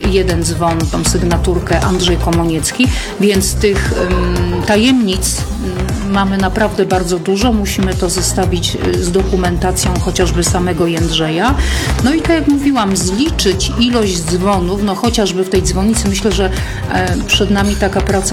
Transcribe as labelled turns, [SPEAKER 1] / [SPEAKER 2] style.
[SPEAKER 1] jeden dzwon, tą sygnaturkę Andrzej Komoniecki, więc tych tajemnic mamy naprawdę bardzo dużo. Musimy to zestawić z dokumentacją chociażby samego Jędrzeja. No i tak jak mówiłam, zliczyć ilość dzwonów, no chociażby w tej dzwonnicy, myślę, że przed nami taka praca